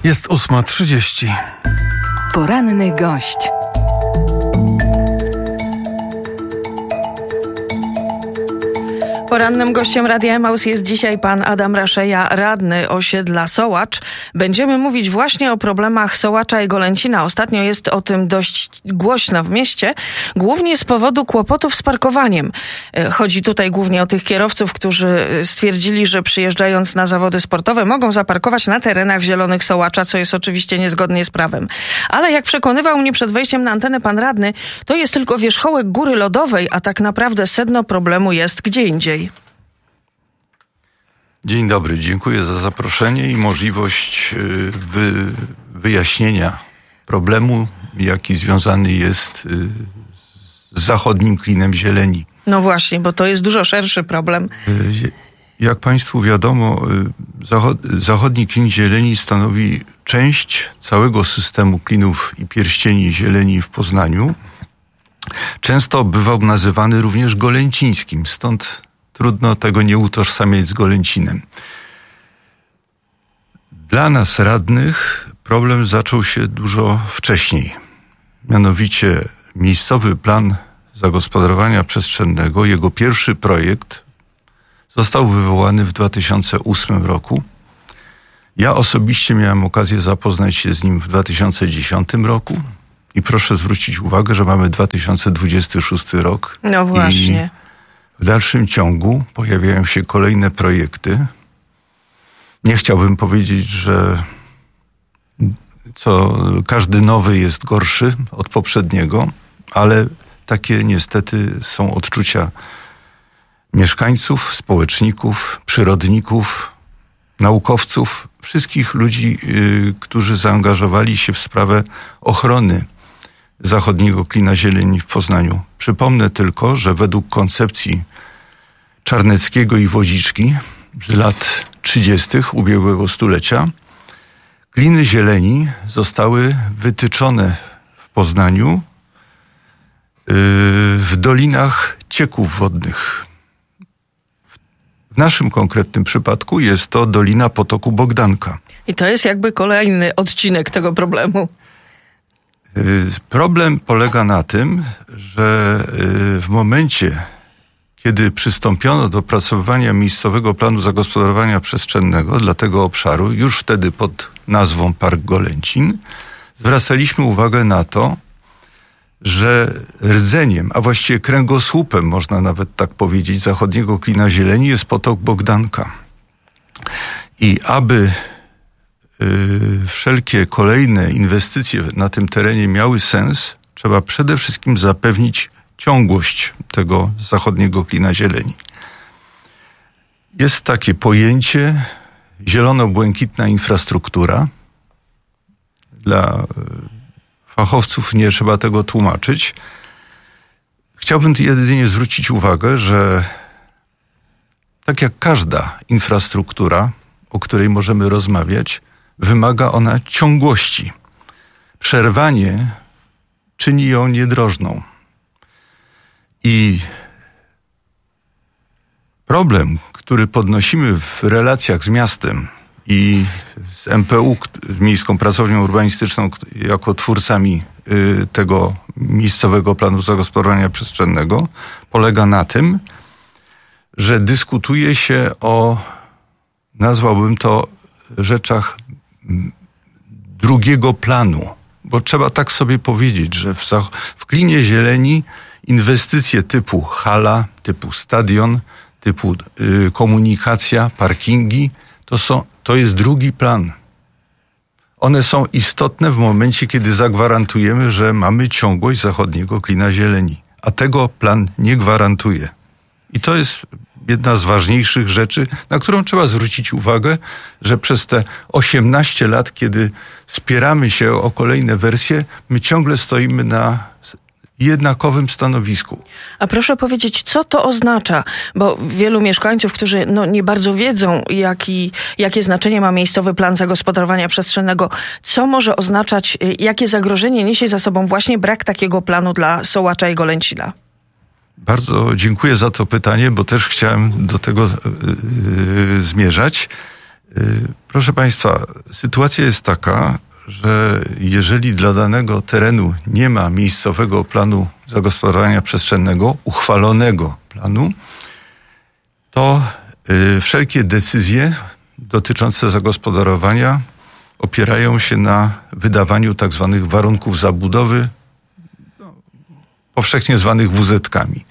Jest 8:30. Poranny gość. Porannym gościem Radia Emaus jest dzisiaj pan Adam Raszeja, radny osiedla Sołacz. Będziemy mówić właśnie o problemach Sołacza i Golęcina. Ostatnio jest o tym dość głośno w mieście, głównie z powodu kłopotów z parkowaniem. Chodzi tutaj głównie o tych kierowców, którzy stwierdzili, że przyjeżdżając na zawody sportowe mogą zaparkować na terenach zielonych Sołacza, co jest oczywiście niezgodnie z prawem. Ale jak przekonywał mnie przed wejściem na antenę pan radny, to jest tylko wierzchołek góry lodowej, a tak naprawdę sedno problemu jest gdzie indziej. Dzień dobry, dziękuję za zaproszenie i możliwość wyjaśnienia problemu, jaki związany jest z zachodnim klinem zieleni. No właśnie, bo to jest dużo szerszy problem. Jak Państwu wiadomo, zachodni klin zieleni stanowi część całego systemu klinów i pierścieni zieleni w Poznaniu. Często bywał nazywany również golęcińskim, stąd trudno tego nie utożsamiać z Golęcinem. Dla nas radnych problem zaczął się dużo wcześniej. Mianowicie miejscowy plan zagospodarowania przestrzennego, jego pierwszy projekt został wywołany w 2008 roku. Ja osobiście miałem okazję zapoznać się z nim w 2010 roku i proszę zwrócić uwagę, że mamy 2026 rok. No właśnie. W dalszym ciągu pojawiają się kolejne projekty. Nie chciałbym powiedzieć, że każdy nowy jest gorszy od poprzedniego, ale takie niestety są odczucia mieszkańców, społeczników, przyrodników, naukowców, wszystkich ludzi, którzy zaangażowali się w sprawę ochrony zachodniego klina zieleni w Poznaniu. Przypomnę tylko, że według koncepcji Czarneckiego i Wodziczki z lat 30. ubiegłego stulecia kliny zieleni zostały wytyczone w Poznaniu w dolinach cieków wodnych. W naszym konkretnym przypadku jest to Dolina Potoku Bogdanka. I to jest jakby kolejny odcinek tego problemu. Problem polega na tym, że w momencie, kiedy przystąpiono do opracowywania miejscowego planu zagospodarowania przestrzennego dla tego obszaru, już wtedy pod nazwą Park Golęcin, zwracaliśmy uwagę na to, że rdzeniem, a właściwie kręgosłupem, można nawet tak powiedzieć, zachodniego klina zieleni jest potok Bogdanka. I aby wszelkie kolejne inwestycje na tym terenie miały sens, trzeba przede wszystkim zapewnić ciągłość tego zachodniego klina zieleni. Jest takie pojęcie zielono-błękitna infrastruktura. Dla fachowców nie trzeba tego tłumaczyć. Chciałbym jedynie zwrócić uwagę, że tak jak każda infrastruktura, o której możemy rozmawiać, wymaga ona ciągłości. Przerwanie czyni ją niedrożną. I problem, który podnosimy w relacjach z miastem i z MPU, Miejską Pracownią Urbanistyczną, jako twórcami tego miejscowego planu zagospodarowania przestrzennego, polega na tym, że dyskutuje się o, nazwałbym to, rzeczach drugiego planu. Bo trzeba tak sobie powiedzieć, że w klinie zieleni inwestycje typu hala, typu stadion, typu komunikacja, parkingi, to jest drugi plan. One są istotne w momencie, kiedy zagwarantujemy, że mamy ciągłość zachodniego klina zieleni. A tego plan nie gwarantuje. I to jest jedna z ważniejszych rzeczy, na którą trzeba zwrócić uwagę, że przez te 18 lat, kiedy spieramy się o kolejne wersje, my ciągle stoimy na jednakowym stanowisku. A proszę powiedzieć, co to oznacza? Bo wielu mieszkańców, którzy nie bardzo wiedzą, jakie znaczenie ma miejscowy plan zagospodarowania przestrzennego, co może oznaczać, jakie zagrożenie niesie za sobą właśnie brak takiego planu dla Sołacza i Golęcina? Bardzo dziękuję za to pytanie, bo też chciałem do tego zmierzać. Proszę Państwa, sytuacja jest taka, że jeżeli dla danego terenu nie ma miejscowego planu zagospodarowania przestrzennego, uchwalonego planu, to wszelkie decyzje dotyczące zagospodarowania opierają się na wydawaniu tak zwanych warunków zabudowy, powszechnie zwanych WZ-kami.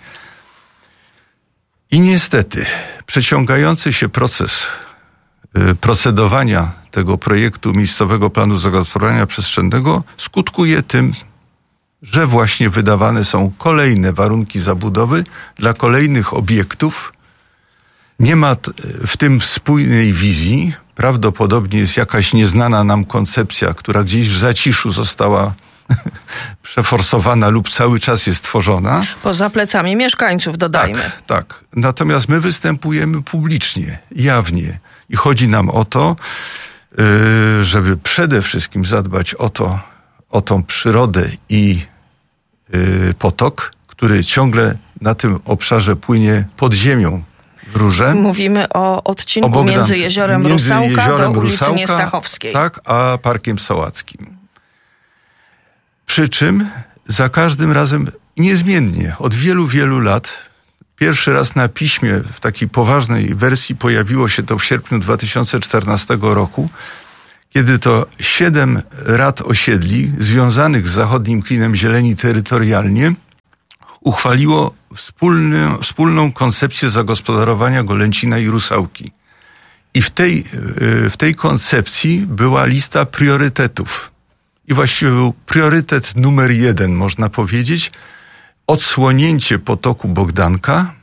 I niestety przeciągający się proces procedowania tego projektu miejscowego planu zagospodarowania przestrzennego skutkuje tym, że właśnie wydawane są kolejne warunki zabudowy dla kolejnych obiektów. Nie ma w tym spójnej wizji. Prawdopodobnie jest jakaś nieznana nam koncepcja, która gdzieś w zaciszu została przeforsowana lub cały czas jest tworzona. Poza plecami mieszkańców, dodajmy. Tak. Natomiast my występujemy publicznie, jawnie. I chodzi nam o to, żeby przede wszystkim zadbać o tą przyrodę i potok, który ciągle na tym obszarze płynie pod ziemią w Rurze. Mówimy o odcinku między jeziorem Rusałka do ulicy Niestachowskiej. Tak, a Parkiem Sołackim. Przy czym za każdym razem niezmiennie, od wielu, wielu lat, pierwszy raz na piśmie w takiej poważnej wersji pojawiło się to w sierpniu 2014 roku, kiedy to 7 rad osiedli związanych z zachodnim klinem zieleni terytorialnie uchwaliło wspólną koncepcję zagospodarowania Golęcina i Rusałki. I w tej koncepcji była lista priorytetów. I właściwie był priorytet numer 1, można powiedzieć, odsłonięcie potoku Bogdanka,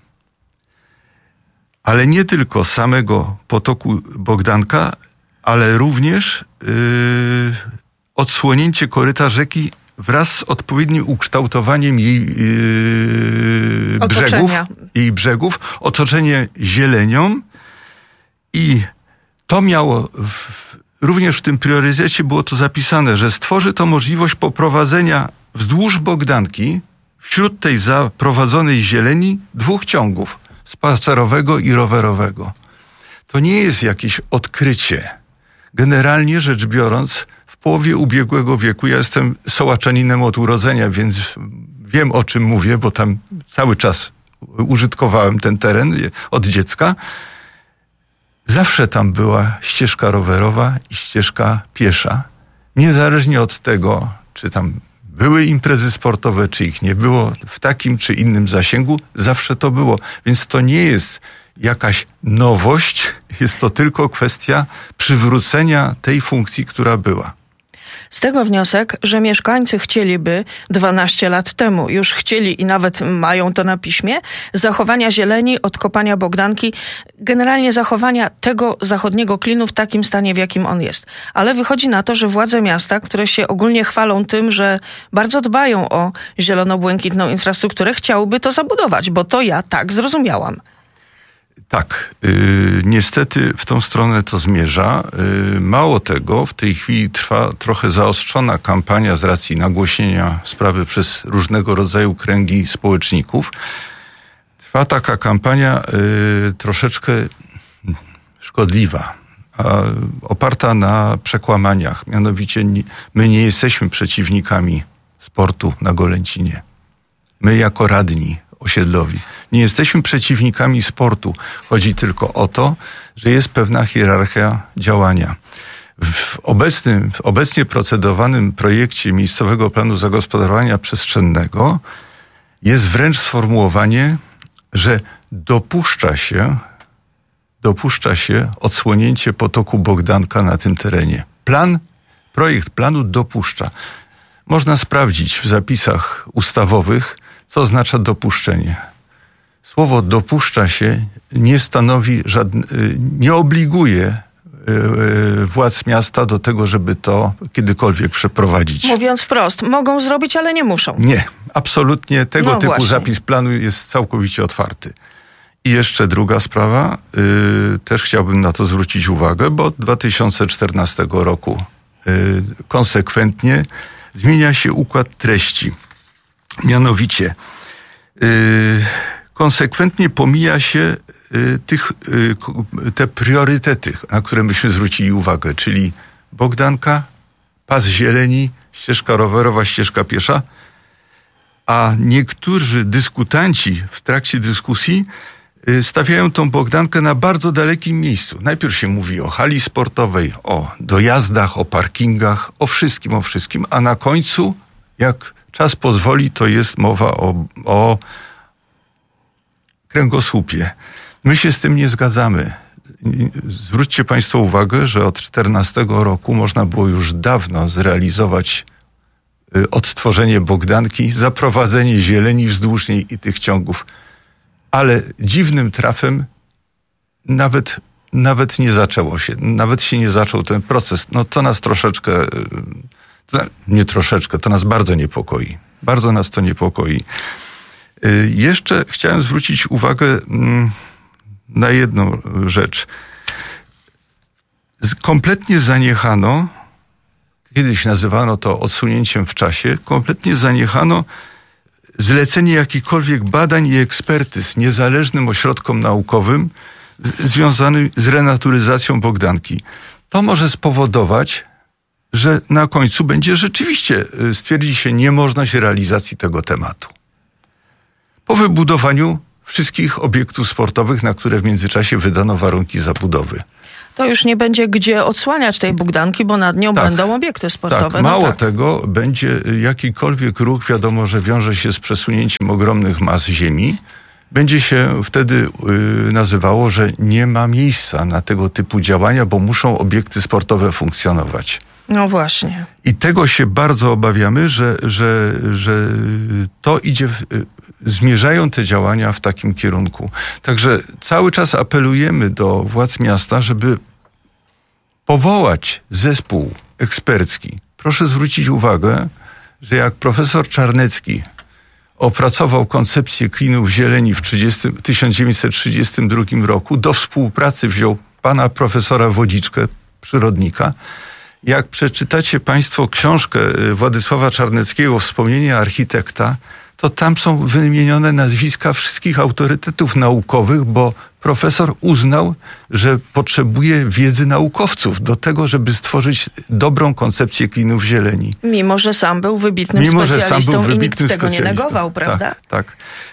ale nie tylko samego potoku Bogdanka, ale również odsłonięcie koryta rzeki wraz z odpowiednim ukształtowaniem jej brzegów, otoczenie zielenią i to miało również w tym priorytecie było to zapisane, że stworzy to możliwość poprowadzenia wzdłuż Bogdanki wśród tej zaprowadzonej zieleni 2 ciągów, spacerowego i rowerowego. To nie jest jakieś odkrycie. Generalnie rzecz biorąc, w połowie ubiegłego wieku, ja jestem sołaczaninem od urodzenia, więc wiem, o czym mówię, bo tam cały czas użytkowałem ten teren od dziecka. Zawsze tam była ścieżka rowerowa i ścieżka piesza. Niezależnie od tego, czy tam były imprezy sportowe, czy ich nie było, w takim czy innym zasięgu, zawsze to było. Więc to nie jest jakaś nowość, jest to tylko kwestia przywrócenia tej funkcji, która była. Z tego wniosek, że mieszkańcy chcieliby 12 lat temu, już chcieli i nawet mają to na piśmie, zachowania zieleni, odkopania Bogdanki, generalnie zachowania tego zachodniego klinu w takim stanie, w jakim on jest. Ale wychodzi na to, że władze miasta, które się ogólnie chwalą tym, że bardzo dbają o zielono-błękitną infrastrukturę, chciałyby to zabudować, bo to ja tak zrozumiałam. Tak, niestety w tą stronę to zmierza. Mało tego, w tej chwili trwa trochę zaostrzona kampania z racji nagłośnienia sprawy przez różnego rodzaju kręgi społeczników. Trwa taka kampania troszeczkę szkodliwa, oparta na przekłamaniach. Mianowicie my nie jesteśmy przeciwnikami sportu na Golęcinie. My jako radni osiedlowi nie jesteśmy przeciwnikami sportu. Chodzi tylko o to, że jest pewna hierarchia działania. W obecnie procedowanym projekcie miejscowego planu zagospodarowania przestrzennego jest wręcz sformułowanie, że dopuszcza się odsłonięcie potoku Bogdanka na tym terenie. Projekt planu dopuszcza. Można sprawdzić w zapisach ustawowych, co oznacza dopuszczenie. Słowo dopuszcza się nie stanowi, nie obliguje władz miasta do tego, żeby to kiedykolwiek przeprowadzić. Mówiąc wprost, mogą zrobić, ale nie muszą. Nie, absolutnie tego typu właśnie. zapis planu jest całkowicie otwarty. I jeszcze druga sprawa, też chciałbym na to zwrócić uwagę, bo od 2014 roku konsekwentnie zmienia się układ treści. Mianowicie konsekwentnie pomija się te priorytety, na które myśmy zwrócili uwagę, czyli Bogdanka, pas zieleni, ścieżka rowerowa, ścieżka piesza, a niektórzy dyskutanci w trakcie dyskusji stawiają tą Bogdankę na bardzo dalekim miejscu. Najpierw się mówi o hali sportowej, o dojazdach, o parkingach, o wszystkim, a na końcu, jak czas pozwoli, to jest mowa o kręgosłupie. My się z tym nie zgadzamy. Zwróćcie Państwo uwagę, że od 2014 roku można było już dawno zrealizować odtworzenie Bogdanki, zaprowadzenie zieleni wzdłuż niej i tych ciągów. Ale dziwnym trafem nawet nie zaczęło się. Nawet się nie zaczął ten proces. No to nas troszeczkę, to nas bardzo niepokoi. Bardzo nas to niepokoi. Jeszcze chciałem zwrócić uwagę na jedną rzecz. Kompletnie zaniechano, kiedyś nazywano to odsunięciem w czasie, kompletnie zaniechano zlecenie jakichkolwiek badań i ekspertyz niezależnym ośrodkom naukowym związanym z renaturyzacją Bogdanki. To może spowodować, że na końcu będzie rzeczywiście stwierdzi się niemożność realizacji tego tematu. Po wybudowaniu wszystkich obiektów sportowych, na które w międzyczasie wydano warunki zabudowy. To już nie będzie gdzie odsłaniać tej Bogdanki, bo nad nią będą obiekty sportowe. Tak, mało tego, będzie jakikolwiek ruch, wiadomo, że wiąże się z przesunięciem ogromnych mas ziemi. Będzie się wtedy nazywało, że nie ma miejsca na tego typu działania, bo muszą obiekty sportowe funkcjonować. No właśnie. I tego się bardzo obawiamy, że to idzie zmierzają te działania w takim kierunku. Także cały czas apelujemy do władz miasta, żeby powołać zespół ekspercki. Proszę zwrócić uwagę, że jak profesor Czarnecki opracował koncepcję klinów zieleni w 1932 roku, do współpracy wziął pana profesora Wodziczkę, przyrodnika. Jak przeczytacie Państwo książkę Władysława Czarneckiego Wspomnienia architekta, to tam są wymienione nazwiska wszystkich autorytetów naukowych, bo profesor uznał, że potrzebuje wiedzy naukowców do tego, żeby stworzyć dobrą koncepcję klinów zieleni. Mimo, że sam był wybitnym specjalistą i nikt tego nie negował, prawda? Tak.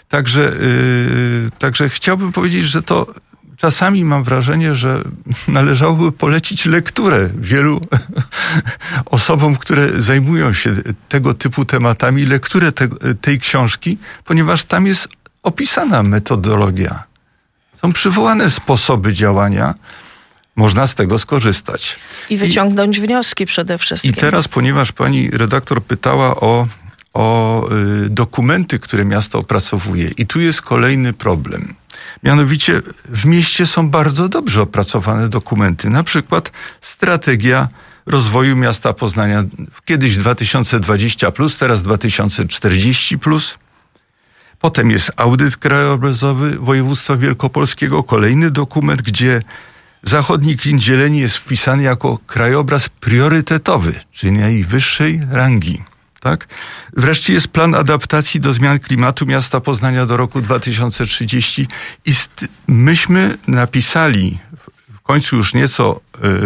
Także chciałbym powiedzieć, że to czasami mam wrażenie, że należałoby polecić lekturę wielu osobom, które zajmują się tego typu tematami, lekturę tej książki, ponieważ tam jest opisana metodologia. Są przywołane sposoby działania. Można z tego skorzystać. I wyciągnąć wnioski przede wszystkim. I teraz, ponieważ pani redaktor pytała o dokumenty, które miasto opracowuje. I tu jest kolejny problem. Mianowicie w mieście są bardzo dobrze opracowane dokumenty. Na przykład strategia rozwoju miasta Poznania, kiedyś 2020+, teraz 2040+. Potem jest audyt krajobrazowy województwa wielkopolskiego, kolejny dokument, gdzie zachodni klin zieleni jest wpisany jako krajobraz priorytetowy, czyli najwyższej rangi. Tak? Wreszcie jest plan adaptacji do zmian klimatu miasta Poznania do roku 2030 i myśmy napisali w końcu już nieco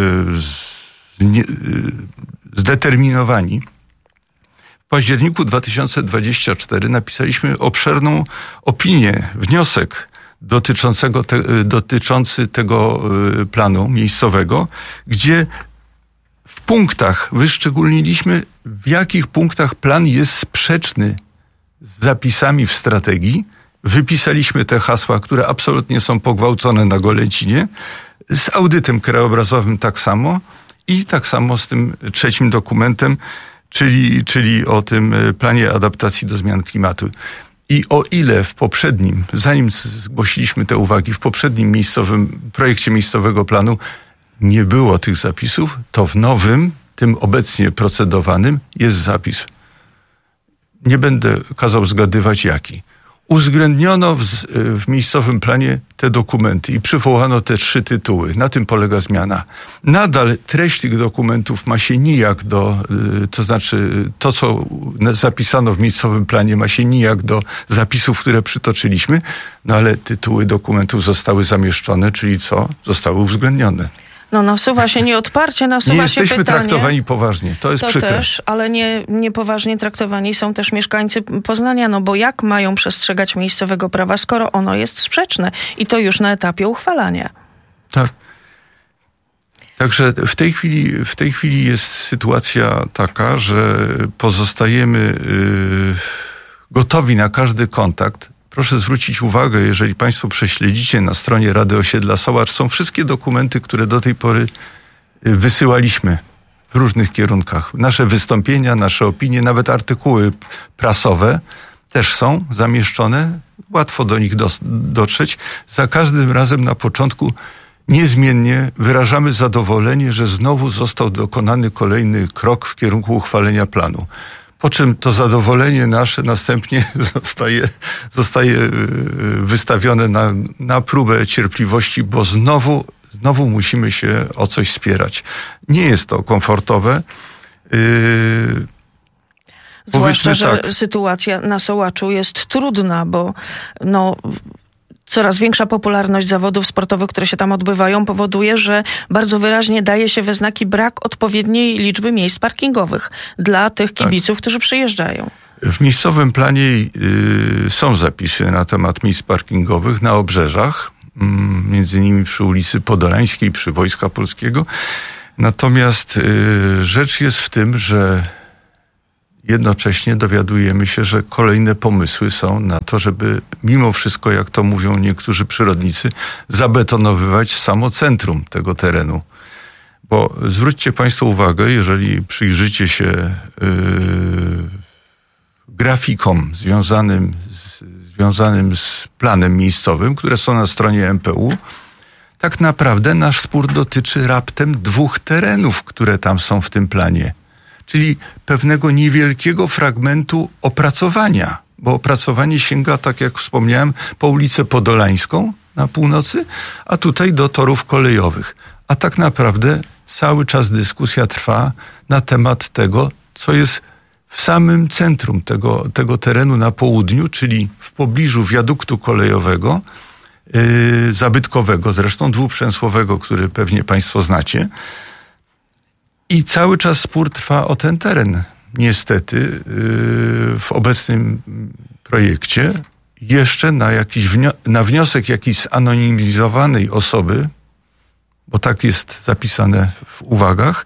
zdeterminowani. W październiku 2024 napisaliśmy obszerną opinię, wniosek dotyczący tego planu miejscowego, gdzie w punktach wyszczególniliśmy, w jakich punktach plan jest sprzeczny z zapisami w strategii. Wypisaliśmy te hasła, które absolutnie są pogwałcone na Golecinie, z audytem krajobrazowym tak samo i tak samo z tym trzecim dokumentem, czyli o tym planie adaptacji do zmian klimatu. I o ile w poprzednim, zanim zgłosiliśmy te uwagi, w poprzednim projekcie miejscowego planu nie było tych zapisów, to w nowym, tym obecnie procedowanym, jest zapis. Nie będę kazał zgadywać jaki. Uwzględniono w miejscowym planie te dokumenty i przywołano te 3 tytuły. Na tym polega zmiana. Nadal treść tych dokumentów ma się nijak to znaczy to, co zapisano w miejscowym planie, ma się nijak do zapisów, które przytoczyliśmy, no ale tytuły dokumentów zostały zamieszczone, czyli co? Zostały uwzględnione. No nasuwa się nieodparcie, nasuwa się pytanie. Nie jesteśmy traktowani poważnie, to jest przykre. Też, ale niepoważnie traktowani są też mieszkańcy Poznania, no bo jak mają przestrzegać miejscowego prawa, skoro ono jest sprzeczne i to już na etapie uchwalania. Tak. Także w tej chwili jest sytuacja taka, że pozostajemy gotowi na każdy kontakt. Proszę zwrócić uwagę, jeżeli Państwo prześledzicie na stronie Rady Osiedla Sołacz, są wszystkie dokumenty, które do tej pory wysyłaliśmy w różnych kierunkach. Nasze wystąpienia, nasze opinie, nawet artykuły prasowe też są zamieszczone. Łatwo do nich dotrzeć. Za każdym razem na początku niezmiennie wyrażamy zadowolenie, że znowu został dokonany kolejny krok w kierunku uchwalenia planu. Po czym to zadowolenie nasze następnie zostaje wystawione na próbę cierpliwości, bo znowu musimy się o coś spierać. Nie jest to komfortowe. Zwłaszcza, że sytuacja na Sołaczu jest trudna, bo coraz większa popularność zawodów sportowych, które się tam odbywają, powoduje, że bardzo wyraźnie daje się we znaki brak odpowiedniej liczby miejsc parkingowych dla tych kibiców, którzy przyjeżdżają. W miejscowym planie są zapisy na temat miejsc parkingowych na obrzeżach, między innymi przy ulicy Podolańskiej, przy Wojska Polskiego. Natomiast rzecz jest w tym, że jednocześnie dowiadujemy się, że kolejne pomysły są na to, żeby mimo wszystko, jak to mówią niektórzy przyrodnicy, zabetonowywać samo centrum tego terenu. Bo zwróćcie Państwo uwagę, jeżeli przyjrzycie się grafikom związanym z planem miejscowym, które są na stronie MPU, tak naprawdę nasz spór dotyczy raptem 2 terenów, które tam są w tym planie. Czyli pewnego niewielkiego fragmentu opracowania, bo opracowanie sięga, tak jak wspomniałem, po ulicę Podolańską na północy, a tutaj do torów kolejowych. A tak naprawdę cały czas dyskusja trwa na temat tego, co jest w samym centrum tego terenu na południu, czyli w pobliżu wiaduktu kolejowego, zabytkowego, zresztą dwuprzęsłowego, który pewnie Państwo znacie. I cały czas spór trwa o ten teren. Niestety w obecnym projekcie jeszcze na wniosek jakiejś zanonimizowanej osoby, bo tak jest zapisane w uwagach,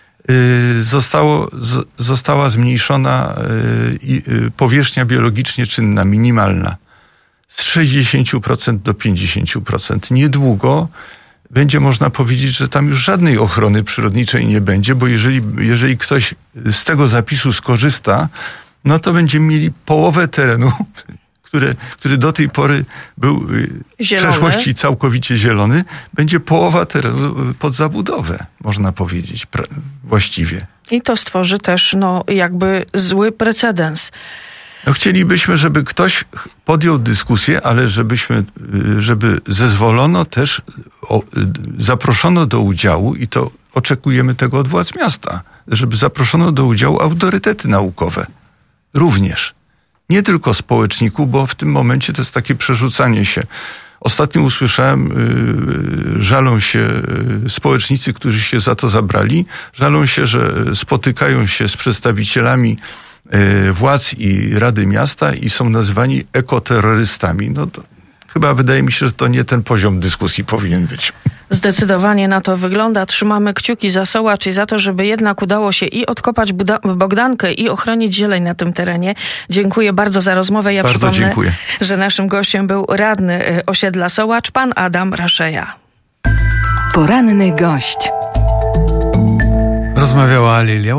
została zmniejszona powierzchnia biologicznie czynna, minimalna, z 60% do 50%. Niedługo będzie można powiedzieć, że tam już żadnej ochrony przyrodniczej nie będzie, bo jeżeli ktoś z tego zapisu skorzysta, no to będziemy mieli połowę terenu, który do tej pory był w przeszłości całkowicie zielony, będzie połowa terenu pod zabudowę, można powiedzieć, właściwie. I to stworzy też jakby zły precedens. Chcielibyśmy, żeby ktoś podjął dyskusję, ale żeby zezwolono też, zaproszono do udziału, i to oczekujemy tego od władz miasta, żeby zaproszono do udziału autorytety naukowe. Również. Nie tylko społeczników, bo w tym momencie to jest takie przerzucanie się. Ostatnio usłyszałem, żalą się społecznicy, którzy się za to zabrali, żalą się, że spotykają się z przedstawicielami władz i Rady Miasta i są nazywani ekoterrorystami. No to chyba wydaje mi się, że to nie ten poziom dyskusji powinien być. Zdecydowanie na to wygląda. Trzymamy kciuki za Sołacz i za to, żeby jednak udało się i odkopać Bogdankę i ochronić zieleń na tym terenie. Dziękuję bardzo za rozmowę. Ja bardzo przypomnę, dziękuję, że naszym gościem był radny osiedla Sołacz, pan Adam Raszeja. Poranny gość. Rozmawiała Lilia